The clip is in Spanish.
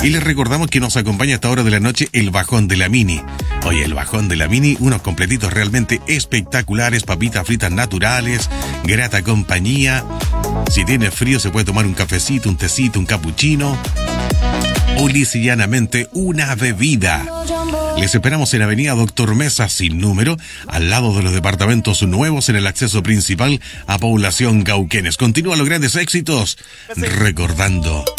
Y les recordamos que nos acompaña a esta hora de la noche el Bajón de la Mini. Oye, el Bajón de la Mini, unos completitos realmente espectaculares, papitas fritas naturales, grata compañía. Si tiene frío se puede tomar un cafecito, un tecito, un cappuccino o lisa y llanamente una bebida. Les esperamos en Avenida Doctor Mesa sin número, al lado de los departamentos nuevos en el acceso principal a Población Cauquenes. Continúa los grandes éxitos recordando